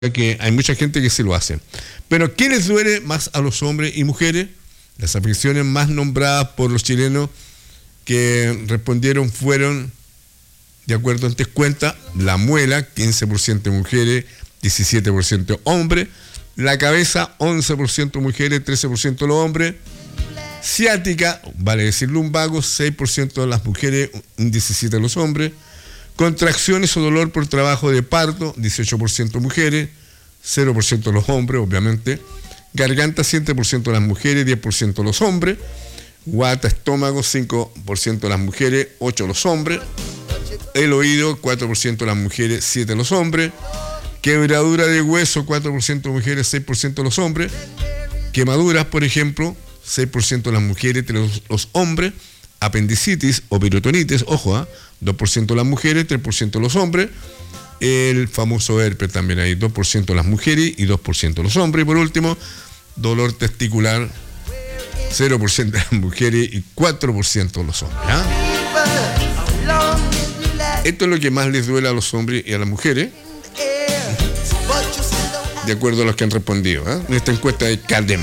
que hay mucha gente que sí lo hace. Pero ¿qué les duele más a los hombres y mujeres? Las afecciones más nombradas por los chilenos que respondieron fueron, de acuerdo a esta cuenta, la muela, 15% mujeres, 17% hombres, la cabeza, 11% mujeres, 13% los hombres, ciática, vale decir lumbago, 6% de las mujeres, un 17% de los hombres, contracciones o dolor por trabajo de parto, 18% mujeres, 0% los hombres, obviamente. Garganta, 7% de las mujeres, 10% los hombres. Guata, estómago, 5% las mujeres, 8% los hombres. El oído, 4% las mujeres, 7% los hombres. Quebradura de hueso, 4% mujeres, 6% los hombres. Quemaduras, por ejemplo, 6% las mujeres, 3% los hombres. Apendicitis o peritonitis, ojo, 2% las mujeres, 3% los hombres. El famoso herpes también hay 2% las mujeres y 2% los hombres. Y por último, dolor testicular, 0% las mujeres y 4% los hombres. Esto es lo que más les duele a los hombres y a las mujeres, de acuerdo a los que han respondido, en esta encuesta de Cadem.